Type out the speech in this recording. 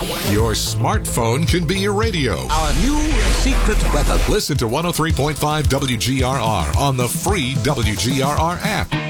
Your smartphone can be your radio. Our new secret weapon. Listen to 103.5 WGRR on the free WGRR app.